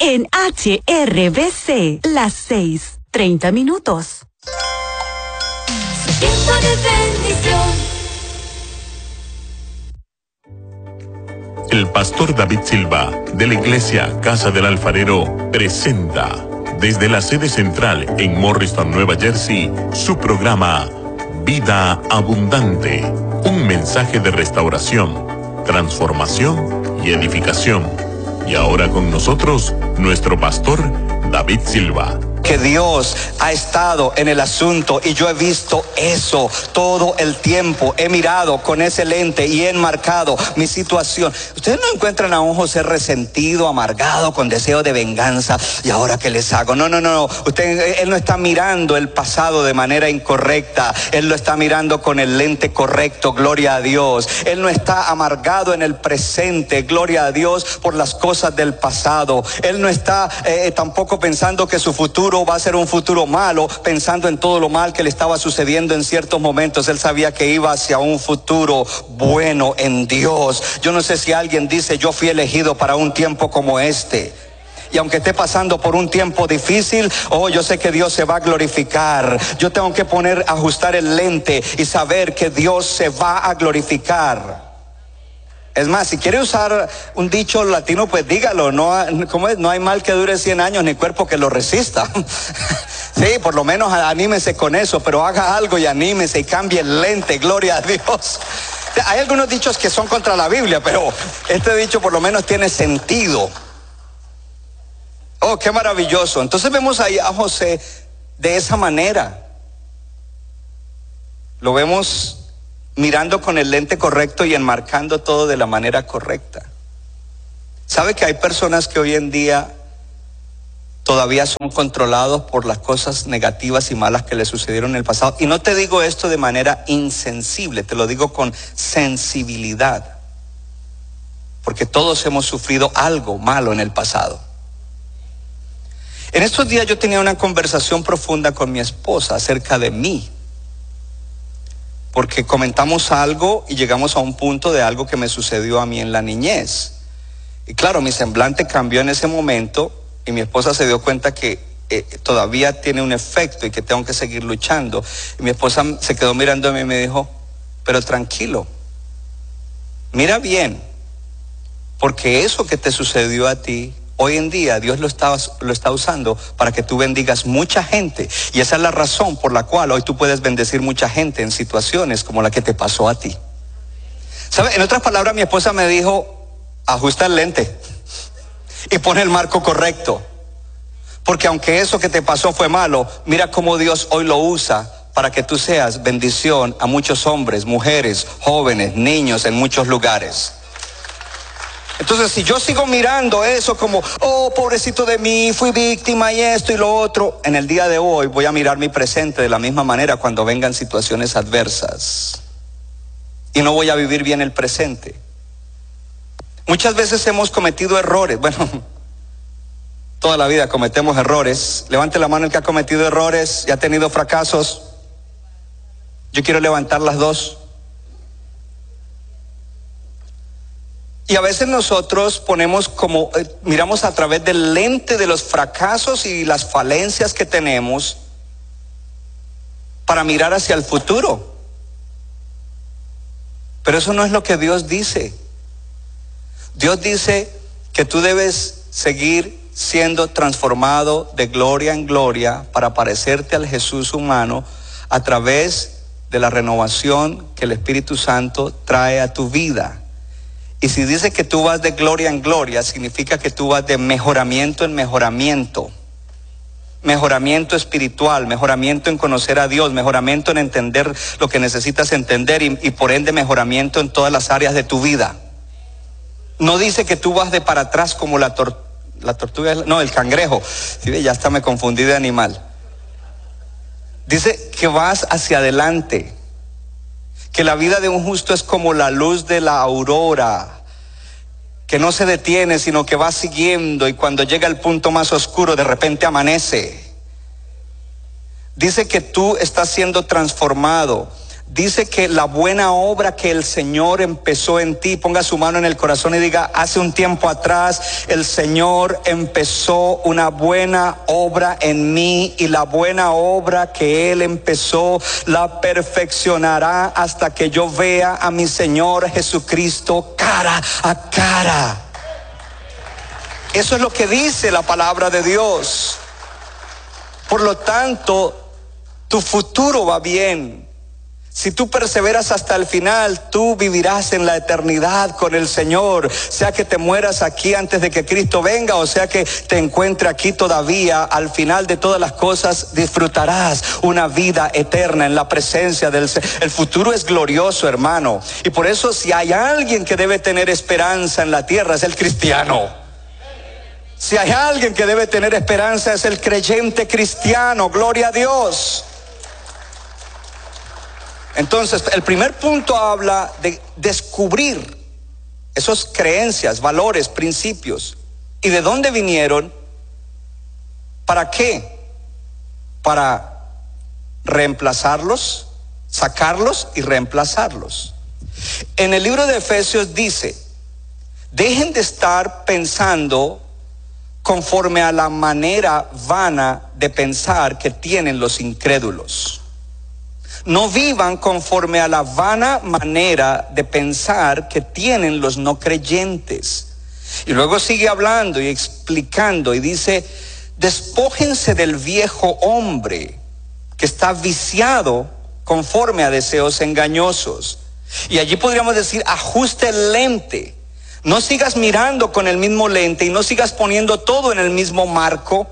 en HRBC, las 6:30. Tiempo de bendición. El pastor David Silva, de la iglesia Casa del Alfarero, presenta desde la sede central en Morristown, Nueva Jersey, su programa Vida Abundante, un mensaje de restauración, transformación y edificación. Y ahora con nosotros, nuestro pastor David Silva. Que Dios ha estado en el asunto y yo he visto eso todo el tiempo. He mirado con ese lente y he enmarcado mi situación. Ustedes no encuentran a un José resentido, amargado, con deseo de venganza. ¿Y ahora qué les hago? No. Él no está mirando el pasado de manera incorrecta. Él lo está mirando con el lente correcto, gloria a Dios. Él no está amargado en el presente, gloria a Dios, por las cosas del pasado. Él no está tampoco pensando que su futuro va a ser un futuro malo, pensando en todo lo mal que le estaba sucediendo en ciertos momentos. Él sabía que iba hacia un futuro bueno en Dios. Yo no sé si alguien dice: yo fui elegido para un tiempo como este. Y aunque esté pasando por un tiempo difícil, yo sé que Dios se va a glorificar. Yo tengo que ajustar el lente y saber que Dios se va a glorificar. Es más, si quiere usar un dicho latino, pues dígalo. ¿Cómo es? No hay mal que dure 100 años ni cuerpo que lo resista. Sí, por lo menos anímese con eso, pero haga algo y anímese y cambie el lente, gloria a Dios. Hay algunos dichos que son contra la Biblia, pero este dicho por lo menos tiene sentido. Oh, qué maravilloso. Entonces vemos ahí a José de esa manera. Lo vemos mirando con el lente correcto y enmarcando todo de la manera correcta. ¿Sabe que hay personas que hoy en día todavía son controlados por las cosas negativas y malas que les sucedieron en el pasado? Y no te digo esto de manera insensible, te lo digo con sensibilidad, porque todos hemos sufrido algo malo en el pasado. En estos días yo tenía una conversación profunda con mi esposa acerca de mí, porque comentamos algo y llegamos a un punto de algo que me sucedió a mí en la niñez. Y claro, mi semblante cambió en ese momento y mi esposa se dio cuenta que todavía tiene un efecto y que tengo que seguir luchando. Y mi esposa se quedó mirando a mí y me dijo: pero tranquilo, mira bien, porque eso que te sucedió a ti, hoy en día Dios lo está usando para que tú bendigas mucha gente. Y esa es la razón por la cual hoy tú puedes bendecir mucha gente en situaciones como la que te pasó a ti. ¿Sabe? En otras palabras, mi esposa me dijo: ajusta el lente y pon el marco correcto. Porque aunque eso que te pasó fue malo, mira cómo Dios hoy lo usa para que tú seas bendición a muchos hombres, mujeres, jóvenes, niños en muchos lugares. Entonces, si yo sigo mirando eso como: pobrecito de mí, fui víctima y esto y lo otro, en el día de hoy voy a mirar mi presente de la misma manera cuando vengan situaciones adversas. Y no voy a vivir bien el presente. Muchas veces hemos cometido errores. Bueno, toda la vida cometemos errores. Levante la mano el que ha cometido errores y ha tenido fracasos. Yo quiero levantar las dos. Y a veces nosotros miramos a través del lente de los fracasos y las falencias que tenemos para mirar hacia el futuro. Pero eso no es lo que Dios dice. Dios dice que tú debes seguir siendo transformado de gloria en gloria para parecerte al Jesús humano a través de la renovación que el Espíritu Santo trae a tu vida. Y si dice que tú vas de gloria en gloria, significa que tú vas de mejoramiento en mejoramiento. Mejoramiento espiritual, mejoramiento en conocer a Dios, mejoramiento en entender lo que necesitas entender y por ende mejoramiento en todas las áreas de tu vida. No dice que tú vas de para atrás como la tortuga, no, el cangrejo. ¿Sí? Ya hasta me confundí de animal. Dice que vas hacia adelante. Que la vida de un justo es como la luz de la aurora, que no se detiene, sino que va siguiendo, y cuando llega al punto más oscuro, de repente amanece. Dice que tú estás siendo transformado dice que la buena obra que el Señor empezó en ti, ponga su mano en el corazón y diga: hace un tiempo atrás el Señor empezó una buena obra en mí, y la buena obra que Él empezó la perfeccionará hasta que yo vea a mi Señor Jesucristo cara a cara. Eso es lo que dice la palabra de Dios. Por lo tanto, tu futuro va bien. Si tú perseveras hasta el final, tú vivirás en la eternidad con el Señor. Sea que te mueras aquí antes de que Cristo venga, o sea que te encuentre aquí todavía, al final de todas las cosas disfrutarás una vida eterna en la presencia del Señor. El futuro es glorioso, hermano. Y por eso, si hay alguien que debe tener esperanza en la tierra, es el cristiano. Si hay alguien que debe tener esperanza, es el creyente cristiano. Gloria a Dios. Entonces, el primer punto habla de descubrir esas creencias, valores, principios. ¿Y de dónde vinieron? ¿Para qué? Para reemplazarlos, sacarlos y reemplazarlos. En el libro de Efesios dice: dejen de estar pensando conforme a la manera vana de pensar que tienen los incrédulos. No vivan conforme a la vana manera de pensar que tienen los no creyentes. Y luego sigue hablando y explicando y dice: despójense del viejo hombre que está viciado conforme a deseos engañosos. Y allí podríamos decir: ajuste el lente. No sigas mirando con el mismo lente y no sigas poniendo todo en el mismo marco.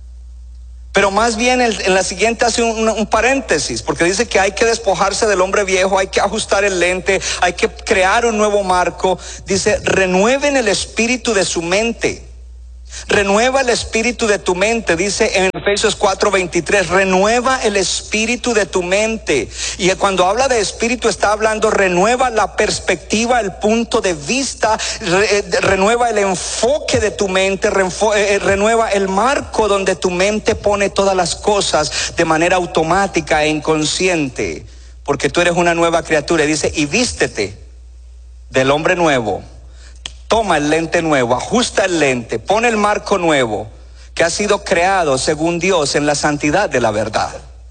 Pero más bien en la siguiente hace un paréntesis, porque dice que hay que despojarse del hombre viejo, hay que ajustar el lente, hay que crear un nuevo marco. Dice: renueven el espíritu de su mente. Renueva el espíritu de tu mente, dice en Efesios 4:23, renueva el espíritu de tu mente. Y cuando habla de espíritu está hablando, renueva la perspectiva, el punto de vista, renueva el enfoque de tu mente, renueva el marco donde tu mente pone todas las cosas de manera automática e inconsciente, porque tú eres una nueva criatura. Y dice: y vístete del hombre nuevo. Toma el lente nuevo, ajusta el lente, pone el marco nuevo que ha sido creado según Dios en la santidad de la verdad.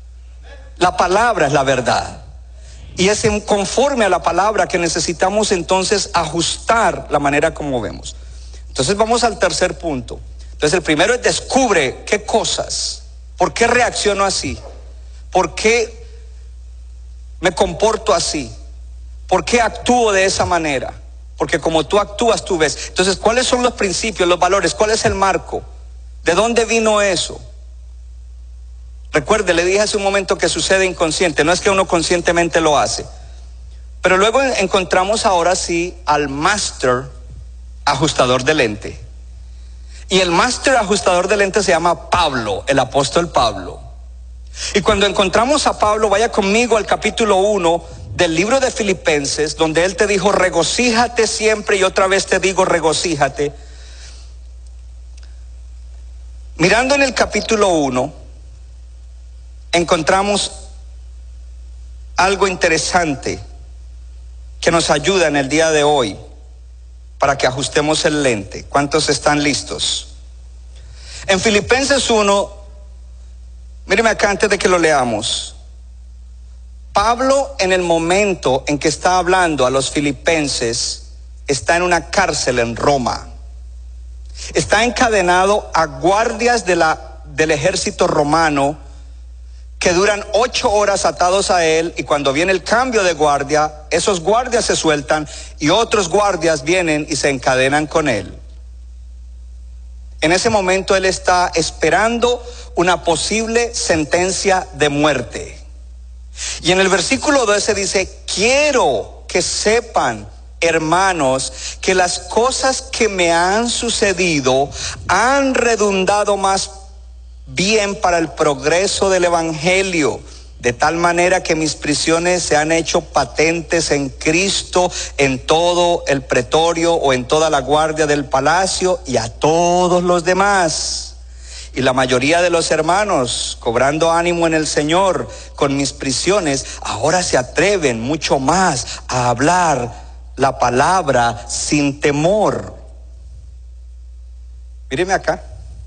La palabra es la verdad. Y es conforme a la palabra que necesitamos entonces ajustar la manera como vemos. Entonces vamos al tercer punto. Entonces el primero es: descubre qué cosas, por qué reacciono así, por qué me comporto así, por qué actúo de esa manera. Porque como tú actúas, tú ves. Entonces, ¿cuáles son los principios, los valores? ¿Cuál es el marco? ¿De dónde vino eso? Recuerde, le dije hace un momento que sucede inconsciente. No es que uno conscientemente lo hace. Pero luego encontramos ahora sí al máster ajustador de lente. Y el máster ajustador de lente se llama Pablo, el apóstol Pablo. Y cuando encontramos a Pablo, vaya conmigo al capítulo 1 del libro de Filipenses, donde él te dijo: regocíjate siempre, y otra vez te digo regocíjate. Mirando en el capítulo 1, encontramos algo interesante que nos ayuda en el día de hoy para que ajustemos el lente. ¿Cuántos están listos? En Filipenses 1, míreme acá antes de que lo leamos. Pablo, en el momento en que está hablando a los filipenses, está en una cárcel en Roma. Está encadenado a guardias del ejército romano que duran 8 horas atados a él, y cuando viene el cambio de guardia, esos guardias se sueltan y otros guardias vienen y se encadenan con él. En ese momento él está esperando una posible sentencia de muerte. Y en el versículo 12 dice: quiero que sepan, hermanos, que las cosas que me han sucedido han redundado más bien para el progreso del evangelio, de tal manera que mis prisiones se han hecho patentes en Cristo en todo el pretorio o en toda la guardia del palacio y a todos los demás. Y la mayoría de los hermanos, cobrando ánimo en el Señor con mis prisiones, ahora se atreven mucho más a hablar la palabra sin temor. Míreme acá.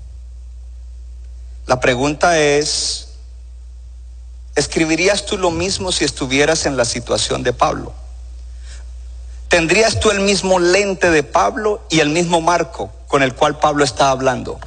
La pregunta es, ¿escribirías tú lo mismo si estuvieras en la situación de Pablo? ¿Tendrías tú el mismo lente de Pablo y el mismo marco con el cual Pablo está hablando?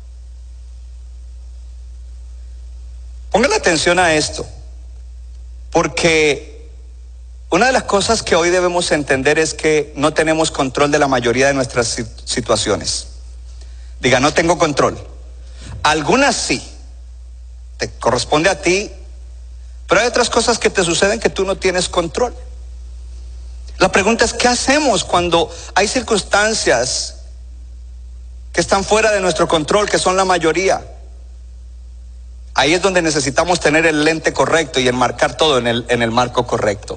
Póngale atención a esto, porque una de las cosas que hoy debemos entender es que no tenemos control de la mayoría de nuestras situaciones. Diga, no tengo control. Algunas sí, te corresponde a ti, pero hay otras cosas que te suceden que tú no tienes control. La pregunta es, ¿qué hacemos cuando hay circunstancias que están fuera de nuestro control, que son la mayoría? Ahí es donde necesitamos tener el lente correcto y enmarcar todo en el marco correcto.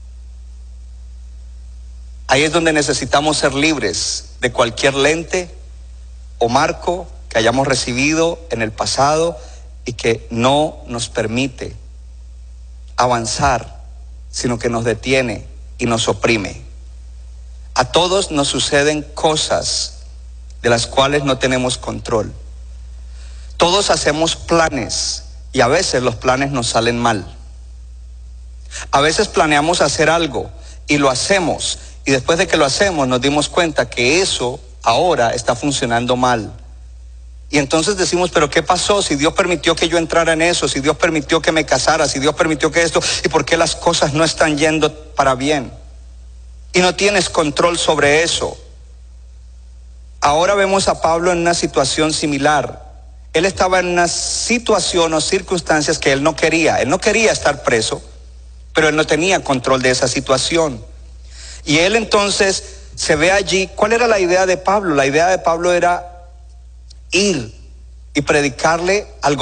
Ahí es donde necesitamos ser libres de cualquier lente o marco que hayamos recibido en el pasado y que no nos permite avanzar, sino que nos detiene y nos oprime. A todos nos suceden cosas de las cuales no tenemos control. Todos hacemos planes y a veces los planes nos salen mal. A veces planeamos hacer algo y lo hacemos, y después de que lo hacemos nos dimos cuenta que eso ahora está funcionando mal. Y entonces decimos, pero ¿qué pasó? Si Dios permitió que yo entrara en eso, si Dios permitió que me casara, si Dios permitió que esto, ¿y por qué las cosas no están yendo para bien? Y no tienes control sobre eso. Ahora vemos a Pablo en una situación similar. Él estaba en una situación o circunstancias que él no quería. Él no quería estar preso, pero él no tenía control de esa situación. Y él entonces se ve allí. ¿Cuál era la idea de Pablo? La idea de Pablo era ir y predicarle al